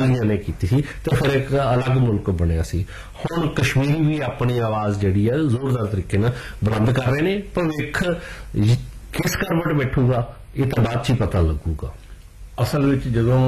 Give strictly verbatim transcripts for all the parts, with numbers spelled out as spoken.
ਪਾਕਿਸਤਾਨੀਆਂ ਨੇ ਕੀਤੀ ਸੀ ਤੇ ਫਿਰ ਇੱਕ ਅਲੱਗ ਮੁਲਕ ਬਣਿਆ ਸੀ। ਹੁਣ ਕਸ਼ਮੀਰੀ ਵੀ ਆਪਣੀ ਆਵਾਜ਼ ਜਿਹੜੀ ਹੈ ਜ਼ੋਰਦਾਰ ਤਰੀਕੇ ਨਾਲ ਬੁਲੰਦ ਕਰ ਰਹੇ ਨੇ। ਭਵਿੱਖ ਕਿਸ ਕਰਵਟ ਬੈਠੂਗਾ ਇਹ ਤਾਂ ਬਾਅਦ 'ਚ ਹੀ ਪਤਾ ਲੱਗੂਗਾ। ਅਸਲ ਵਿੱਚ ਜਦੋਂ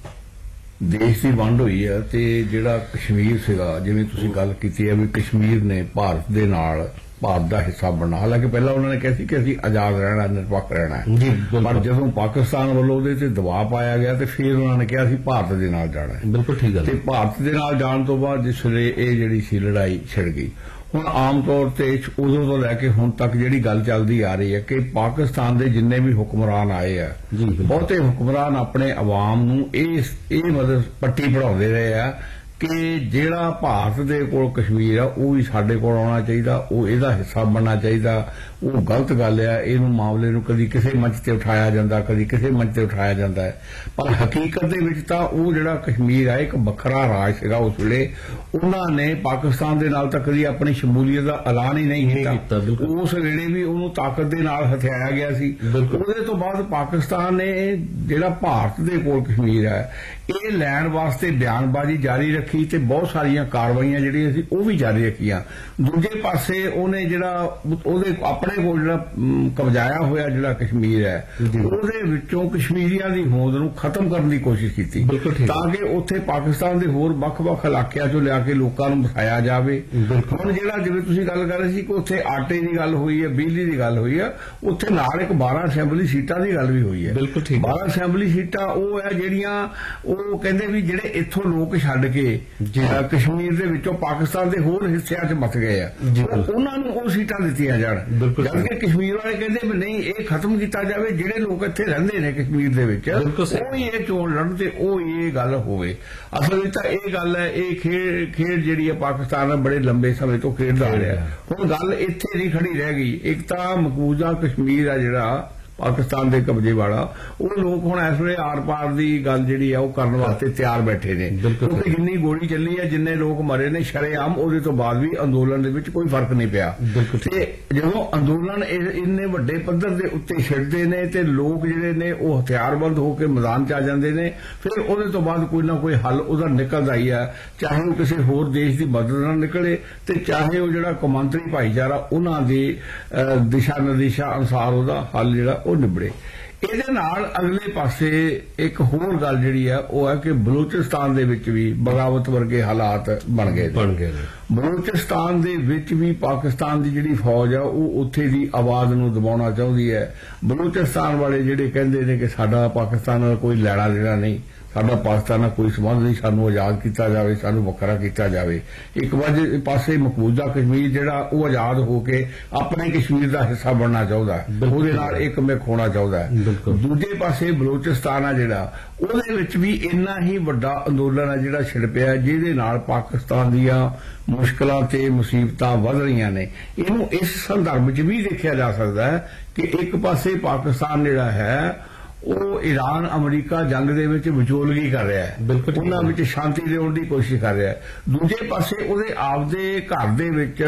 ਦੇਸ਼ ਦੀ ਵੰਡ ਹੋਈ ਹੈ ਤੇ ਜਿਹੜਾ ਕਸ਼ਮੀਰ ਸੀਗਾ, ਜਿਵੇਂ ਤੁਸੀਂ ਗੱਲ ਕੀਤੀ ਹੈ ਵੀ ਕਸ਼ਮੀਰ ਨੇ ਭਾਰਤ ਦੇ ਨਾਲ ਭਾਰਤ ਦਾ ਹਿੱਸਾ ਬਣਨਾ, ਹਾਲਾਂਕਿ ਪਹਿਲਾਂ ਉਹਨਾਂ ਨੇ ਕਿਹਾ ਸੀ ਕਿ ਅਸੀਂ ਆਜ਼ਾਦ ਰਹਿਣਾ, ਨਿਰਪੱਖ ਰਹਿਣਾ ਹੈ, ਪਰ ਜਦੋਂ ਪਾਕਿਸਤਾਨ ਵੱਲੋਂ ਉਹਦੇ ਤੇ ਦਬਾਅ ਪਾਇਆ ਗਿਆ ਤੇ ਫਿਰ ਉਹਨਾਂ ਨੇ ਕਿਹਾ ਸੀ ਭਾਰਤ ਦੇ ਨਾਲ ਜਾਣਾ ਹੈ। ਬਿਲਕੁਲ ਠੀਕ ਹੈ। ਤੇ ਭਾਰਤ ਦੇ ਨਾਲ ਜਾਣ ਤੋਂ ਬਾਅਦ ਜਿਸ ਵੇਲੇ ਇਹ ਜਿਹੜੀ ਸੀ ਲੜਾਈ ਛਿੜ ਗਈ, ਹੁਣ ਆਮ ਤੌਰ ਤੇ ਉਦੋਂ ਤੋਂ ਲੈ ਕੇ ਹੁਣ ਤੱਕ ਜਿਹੜੀ ਗੱਲ ਚੱਲਦੀ ਆ ਰਹੀ ਹੈ ਕਿ ਪਾਕਿਸਤਾਨ ਦੇ ਜਿੰਨੇ ਵੀ ਹੁਕਮਰਾਨ ਆਏ ਆ, ਬਹੁਤੇ ਹੁਕਮਰਾਨ ਆਪਣੇ ਆਵਾਮ ਨੂੰ ਇਹ ਇਹ ਮਤਲਬ ਪੱਟੀ ਪੜਾਉਂਦੇ ਰਹੇ ਆ ਕਿ ਜਿਹੜਾ ਭਾਰਤ ਦੇ ਕੋਲ ਕਸ਼ਮੀਰ ਆ ਉਹ ਵੀ ਸਾਡੇ ਕੋਲ ਆਉਣਾ ਚਾਹੀਦਾ, ਉਹ ਇਹਦਾ ਹਿੱਸਾ ਬਣਨਾ ਚਾਹੀਦਾ। ਉਹ ਗਲਤ ਗੱਲ ਆ। ਇਹਨੂੰ ਮਾਮਲੇ ਨੂੰ ਕਦੀ ਕਿਸੇ ਮੰਚ ਤੇ ਉਠਾਇਆ ਜਾਂਦਾ, ਕਦੀ ਕਿਸੇ ਮੰਚ ਤੇ ਉਠਾਇਆ ਜਾਂਦਾ ਹੈ, ਪਰ ਹਕੀਕਤ ਦੇ ਵਿੱਚ ਤਾਂ ਉਹ ਜਿਹੜਾ ਕਸ਼ਮੀਰ ਆ ਇੱਕ ਵੱਖਰਾ ਰਾਜ ਸੀਗਾ। ਉਸ ਵੇਲੇ ਉਹਨਾਂ ਨੇ ਪਾਕਿਸਤਾਨ ਦੇ ਨਾਲ ਤਾਂ ਕਦੀ ਆਪਣੀ ਸ਼ਮੂਲੀਅਤ ਦਾ ਐਲਾਨ ਹੀ ਨਹੀਂ ਕੀਤਾ। ਉਸ ਵੇਲੇ ਵੀ ਉਹਨੂੰ ਤਾਕਤ ਦੇ ਨਾਲ ਹਥਿਆਇਆ ਗਿਆ ਸੀ। ਉਹਦੇ ਤੋਂ ਬਾਅਦ ਪਾਕਿਸਤਾਨ ਨੇ ਜਿਹੜਾ ਭਾਰਤ ਦੇ ਕੋਲ ਕਸ਼ਮੀਰ ਹੈ ਇਹ ਲੈਣ ਵਾਸਤੇ ਬਿਆਨਬਾਜ਼ੀ ਜਾਰੀ ਰੱਖੀ ਤੇ ਬਹੁਤ ਸਾਰੀਆਂ ਕਾਰਵਾਈਆਂ ਜਿਹੜੀਆਂ ਸੀ ਉਹ ਵੀ ਜਾਰੀ ਰੱਖੀਆਂ। ਦੂਜੇ ਪਾਸੇ ਉਹਨੇ ਜਿਹੜਾ ਉਹਦੇ ਆਪਣੇ ਕੋਲ ਜਿਹੜਾ ਕਬਜ਼ਾਇਆ ਹੋਇਆ ਜਿਹੜਾ ਕਸ਼ਮੀਰ ਹੈ ਉਹਦੇ ਵਿੱਚੋਂ ਕਸ਼ਮੀਰੀਆਂ ਦੀ ਹੋਂਦ ਨੂੰ ਖਤਮ ਕਰਨ ਦੀ ਕੋਸ਼ਿਸ਼ ਕੀਤੀ ਤਾਂ ਕਿ ਉੱਥੇ ਪਾਕਿਸਤਾਨ ਦੇ ਹੋਰ ਵੱਖ-ਵੱਖ ਇਲਾਕਿਆਂ ਚੋਂ ਲਿਆ ਕੇ ਲੋਕਾਂ ਨੂੰ ਵਸਾਇਆ ਜਾਵੇ। ਹੁਣ ਜਿਹੜਾ ਜਿਵੇਂ ਤੁਸੀਂ ਗੱਲ ਕਰ ਰਹੇ ਸੀ ਕਿ ਉੱਥੇ ਆਟੇ ਦੀ ਗੱਲ ਹੋਈ ਹੈ, ਬਿਜਲੀ ਦੀ ਗੱਲ ਹੋਈ ਹੈ, ਉੱਥੇ ਨਾਲ ਇੱਕ ਬਾਰਾਂ ਅਸੈਂਬਲੀ ਸੀਟਾਂ ਦੀ ਗੱਲ ਵੀ ਹੋਈ ਹੈ। ਬਾਰਾਂ ਅਸੈਂਬਲੀ ਸੀਟਾਂ ਉਹ ਹੈ ਜਿਹੜੀਆਂ ਉਹ ਕਹਿੰਦੇ ਵੀ ਜਿਹੜੇ ਇੱਥੋਂ ਲੋਕ ਛੱਡ ਕੇ ਕਸ਼ਮੀਰ ਦੇ ਵਿੱਚੋਂ ਪਾਕਿਸਤਾਨ ਦੇ ਹੋਰ ਹਿੱਸਿਆਂ 'ਚ ਮਸ ਗਏ ਆ, ਉਹਨਾਂ ਨੂੰ ਉਹ ਸੀਟਾਂ ਦਿੱਤੀਆਂ ਜਾਣ। ਜਦਕਿ ਕਸ਼ਮੀਰ ਵਾਲੇ ਕਹਿੰਦੇ ਵੀ ਨਹੀਂ, ਇਹ ਖਤਮ ਕੀਤਾ ਜਾਵੇ, ਜਿਹੜੇ ਲੋਕ ਇੱਥੇ ਰਹਿੰਦੇ ਨੇ ਕਸ਼ਮੀਰ ਦੇ ਵਿੱਚ ਉਹ ਹੀ ਇਹ ਚੋਣ ਲੜਨ ਤੇ ਉਹ ਇਹ ਗੱਲ ਹੋਵੇ। ਅਸਲ ਵਿੱਚ ਤਾਂ ਇਹ ਗੱਲ ਹੈ, ਇਹ ਖੇਡ ਖੇਡ ਜਿਹੜੀ ਹੈ ਪਾਕਿਸਤਾਨ ਬੜੇ ਲੰਬੇ ਸਮੇਂ ਤੋਂ ਖੇਡਦਾ ਆ ਰਿਹਾ। ਹੁਣ ਗੱਲ ਇੱਥੇ ਨਹੀਂ ਖੜੀ ਰਹਿ ਗਈ। ਇੱਕ ਤਾਂ ਮਕਬੂਜ਼ਾ ਕਸ਼ਮੀਰ ਆ ਜਿਹੜਾ ਪਾਕਿਸਤਾਨ ਦੇ ਕਬਜ਼ੇ ਵਾਲਾ, ਉਹ ਲੋਕ ਹੁਣ ਇਸ ਵੇਲੇ ਆਰ ਪਾਰ ਦੀ ਗੱਲ ਜਿਹੜੀ ਆ ਉਹ ਕਰਨ ਵਾਸਤੇ ਤਿਆਰ ਬੈਠੇ ਨੇ, ਕਿਉਂਕਿ ਜਿੰਨੀ ਗੋਲੀ ਚੱਲੀ ਹੈ, ਜਿੰਨੇ ਲੋਕ ਮਰੇ ਨੇ ਸ਼ਰੇਆਮ, ਉਹਦੇ ਤੋਂ ਬਾਅਦ ਵੀ ਅੰਦੋਲਨ ਦੇ ਵਿੱਚ ਕੋਈ ਫਰਕ ਨਹੀਂ ਪਿਆ। ਤੇ ਜਦੋਂ ਅੰਦੋਲਨ ਇੰਨੇ ਵੱਡੇ ਪੱਧਰ ਦੇ ਉੱਤੇ ਛਿੜਦੇ ਨੇ ਤੇ ਲੋਕ ਜਿਹੜੇ ਨੇ ਉਹ ਹਥਿਆਰਬੰਦ ਹੋ ਕੇ ਮੈਦਾਨ 'ਚ ਆ ਜਾਂਦੇ ਨੇ, ਫਿਰ ਉਹਦੇ ਤੋਂ ਬਾਅਦ ਕੋਈ ਨਾ ਕੋਈ ਹੱਲ ਉਹਦਾ ਨਿਕਲਦਾ ਹੀ ਆ, ਚਾਹੇ ਉਹ ਕਿਸੇ ਹੋਰ ਦੇਸ਼ ਦੀ ਮਦਦ ਨਾਲ ਨਿਕਲੇ ਤੇ ਚਾਹੇ ਉਹ ਜਿਹੜਾ ਕੌਮਾਂਤਰੀ ਭਾਈਚਾਰਾ ਉਹਨਾਂ ਦੀ ਦਿਸ਼ਾ ਨਿਰਦੇਸ਼ਾਂ ਅਨੁਸਾਰ ਉਹਦਾ ਹੱਲ ਜਿਹੜਾ ਉਹ ਨਿਬੜੇ। ਇਹਦੇ ਨਾਲ ਅਗਲੇ ਪਾਸੇ ਇੱਕ ਹੋਰ ਗੱਲ ਜਿਹੜੀ ਹੈ ਉਹ ਹੈ ਕਿ ਬਲੂਚਿਸਤਾਨ ਦੇ ਵਿੱਚ ਵੀ ਬਗਾਵਤ ਵਰਗੇ ਹਾਲਾਤ ਬਣ ਗਏ ਬਣ ਗਏ ਬਲੂਚਿਸਤਾਨ ਦੇ ਵਿੱਚ ਵੀ ਪਾਕਿਸਤਾਨ ਦੀ ਜਿਹੜੀ ਫੌਜ ਆ ਉਹ ਉੱਥੇ ਦੀ ਆਵਾਜ਼ ਨੂੰ ਦਬਾਉਣਾ ਚਾਹੁੰਦੀ ਹੈ। ਬਲੂਚਿਸਤਾਨ ਵਾਲੇ ਜਿਹੜੇ ਕਹਿੰਦੇ ਨੇ ਕਿ ਸਾਡਾ ਪਾਕਿਸਤਾਨ ਨਾਲ ਕੋਈ ਲੈਣਾ ਦੇਣਾ ਨਹੀਂ, ਸਾਡਾ ਪਾਕਿਸਤਾਨ ਨਾਲ ਕੋਈ ਸੰਬੰਧ ਨਹੀਂ, ਸਾਨੂੰ ਆਜ਼ਾਦ ਕੀਤਾ ਜਾਵੇ, ਸਾਨੂੰ ਵੱਖਰਾ ਕੀਤਾ ਜਾਵੇ। ਇੱਕ ਵਾਰ ਪਾਸੇ ਮਕਬੂਜ਼ਾ ਕਸ਼ਮੀਰ ਜਿਹੜਾ ਉਹ ਆਜ਼ਾਦ ਹੋ ਕੇ ਆਪਣੇ ਕਸ਼ਮੀਰ ਦਾ ਹਿੱਸਾ ਬਣਨਾ ਚਾਹੁੰਦਾ, ਉਹਦੇ ਨਾਲ ਇੱਕ ਮਿਕ ਹੋਣਾ ਚਾਹੁੰਦਾ। ਦੂਜੇ ਪਾਸੇ ਬਲੂਚਿਸਤਾਨ ਆ ਜਿਹੜਾ ਉਹਦੇ ਵਿੱਚ ਵੀ ਇੰਨਾ ਹੀ ਵੱਡਾ ਅੰਦੋਲਨ ਹੈ ਜਿਹੜਾ ਛਿੜ ਪਿਆ, ਜਿਹਦੇ ਨਾਲ ਪਾਕਿਸਤਾਨ ਦੀਆਂ ਮੁਸ਼ਕਲਾਂ ਤੇ ਮੁਸੀਬਤਾਂ ਵੱਧ ਰਹੀਆਂ ਨੇ। ਇਹਨੂੰ ਇਸ ਸੰਦਰਭ 'ਚ ਵੀ ਦੇਖਿਆ ਜਾ ਸਕਦਾ ਹੈ ਕਿ ਇੱਕ ਪਾਸੇ ਪਾਕਿਸਤਾਨ ਜਿਹੜਾ ਹੈ ਉਹ ਈਰਾਨ ਅਮਰੀਕਾ ਜੰਗ ਦੇ ਵਿੱਚ ਵਿਚੋਲਗੀ ਕਰ ਰਿਹਾ ਹੈ, ਉਹਨਾਂ ਵਿੱਚ ਸ਼ਾਂਤੀ ਲਿਆਉਣ ਦੀ ਕੋਸ਼ਿਸ਼ ਕਰ ਰਿਹਾ ਹੈ। ਦੂਜੇ ਪਾਸੇ ਉਹਦੇ ਆਪਦੇ ਘਰ ਦੇ ਵਿੱਚ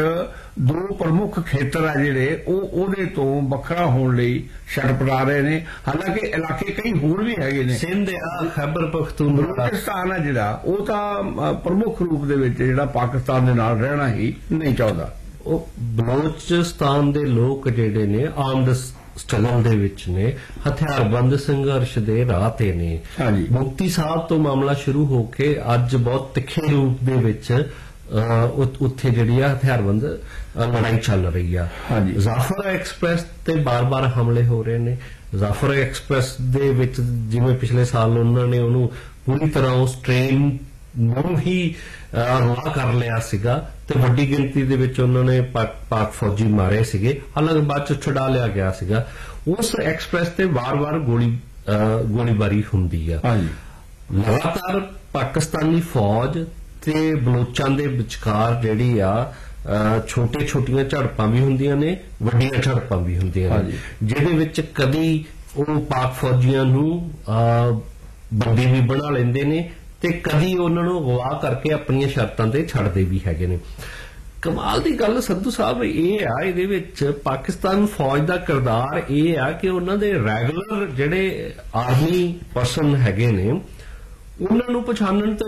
ਦੋ ਪ੍ਰਮੁੱਖ ਖੇਤਰ ਆ ਜਿਹੜੇ ਉਹ ਉਹਦੇ ਤੋਂ ਵੱਖਰਾ ਹੋਣ ਲਈ ਛੜਪੜਾ ਰਹੇ ਨੇ। ਹਾਲਾਂਕਿ ਇਲਾਕੇ ਕਈ ਹੋਰ ਵੀ ਹੈਗੇ ਨੇ, ਸਿੰਧ ਆ, ਖੈਬਰ ਪਖਤੂਨਖਵਾ, ਬਲੂਚਿਸਤਾਨ ਆ ਜਿਹੜਾ ਉਹ ਤਾਂ ਪ੍ਰਮੁੱਖ ਰੂਪ ਦੇ ਵਿੱਚ ਜਿਹੜਾ ਪਾਕਿਸਤਾਨ ਦੇ ਨਾਲ ਰਹਿਣਾ ਹੀ ਨਹੀਂ ਚਾਹੁੰਦਾ। ਉਹ ਬਲੂਚਿਸਤਾਨ ਦੇ ਲੋਕ ਜਿਹੜੇ ਨੇ ਆਰਮਡ ਸਟਰਗਲ ਦੇ ਵਿੱਚ ਨੇ, ਹਥਿਆਰਬੰਦ ਸੰਘਰਸ਼ ਦੇ ਰਾਹ ਤੇ ਨੇ। ਮੁਕਤੀ ਸਾਹਿਬ ਤੋਂ ਮਾਮਲਾ ਸ਼ੁਰੂ ਹੋ ਕੇ ਅੱਜ ਬਹੁਤ ਤਿੱਖੇ ਰੂਪ ਦੇ ਵਿੱਚ ਉੱਥੇ ਜਿਹੜੀ ਆ ਹਥਿਆਰਬੰਦ ਲੜਾਈ ਚੱਲ ਰਹੀ ਆ। ਜ਼ਾਫਰ ਐਕਸਪ੍ਰੈਸ ਤੇ ਬਾਰ-ਬਾਰ ਹਮਲੇ ਹੋ ਰਹੇ ਨੇ। ਜ਼ਾਫਰ ਐਕਸਪ੍ਰੈਸ ਦੇ ਵਿੱਚ ਜਿਵੇਂ ਪਿਛਲੇ ਸਾਲ ਉਹਨਾਂ ਨੇ ਉਹਨੂੰ ਪੂਰੀ ਤਰ੍ਹਾਂ ਉਸ ਟ੍ਰੇਨ ਨੂੰ ਹੀ ਅਗਵਾ ਕਰ ਲਿਆ ਸੀਗਾ ਤੇ ਵੱਡੀ ਗਿਣਤੀ ਦੇ ਵਿੱਚ ਉਹਨਾਂ ਨੇ ਪਾਕ ਫੌਜੀ ਮਾਰੇ ਸੀਗੇ, ਹਾਲਾਂਕਿ ਬਾਅਦ ਚ ਛੁਡਾ ਲਿਆ ਗਿਆ ਸੀਗਾ। ਉਸ ਐਕਸਪ੍ਰੈਸ ਤੇ ਵਾਰ-ਵਾਰ ਗੋਲੀ ਗੋਲੀਬਾਰੀ ਹੁੰਦੀ ਆ। ਲਗਾਤਾਰ ਪਾਕਿਸਤਾਨੀ ਫੌਜ ਤੇ ਬਲੋਚਾਂ ਦੇ ਵਿਚਕਾਰ ਜਿਹੜੀ ਆ ਛੋਟੇ ਛੋਟੀਆਂ ਝੜਪਾਂ ਵੀ ਹੁੰਦੀਆਂ ਨੇ, ਵੱਡੀਆਂ ਝੜਪਾਂ ਵੀ ਹੁੰਦੀਆਂ ਨੇ, ਜਿਹਦੇ ਵਿੱਚ ਕਦੀ ਉਹ ਪਾਕ ਫੌਜੀਆਂ ਨੂੰ ਬੰਦੀ ਵੀ ਬਣਾ ਲੈਂਦੇ ਨੇ ਤੇ ਕਦੀ ਉਹਨਾਂ ਨੂੰ ਅਗਵਾ ਕਰਕੇ ਆਪਣੀਆਂ ਸ਼ਰਤਾਂ ਤੇ ਛੱਡਦੇ ਵੀ ਹੈਗੇ ਨੇ। ਕਮਾਲ ਦੀ ਗੱਲ ਸੰਧੂ ਸਾਹਿਬ ਇਹ ਆ, ਇਹਦੇ ਵਿੱਚ ਪਾਕਿਸਤਾਨ ਫੌਜ ਦਾ ਕਿਰਦਾਰ ਇਹ ਆ ਕਿ ਉਹਨਾਂ ਦੇ ਰੈਗੂਲਰ ਜਿਹੜੇ ਆਰਮੀ ਪਰਸਨ ਹੈਗੇ ਨੇ ਉਹਨਾਂ ਨੂੰ ਪਛਾਣਨ